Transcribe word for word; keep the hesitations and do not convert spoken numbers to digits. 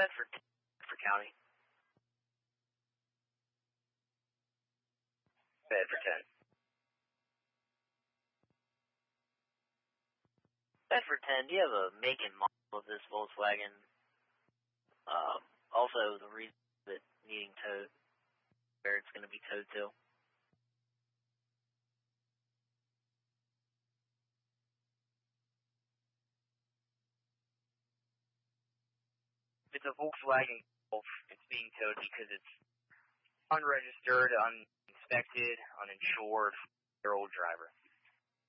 Bedford, Bedford County. Bedford ten. Bedford ten, do you have a make and model of this Volkswagen? Um, also, the reason that needing towed, where it's going to be towed to. It's a Volkswagen Golf. It's being towed because it's unregistered, uninspected, uninsured, year old driver.